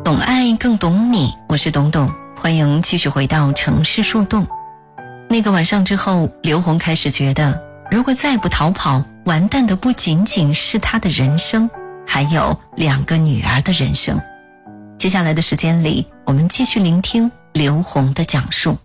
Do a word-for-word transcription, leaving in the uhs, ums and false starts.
懂爱更懂你，我是董董，欢迎继续回到城市树洞。那个晚上之后，刘虹开始觉得，如果再不逃跑，完蛋的不仅仅是他的人生，还有两个女儿的人生。接下来的时间里，我们继续聆听刘虹的讲述。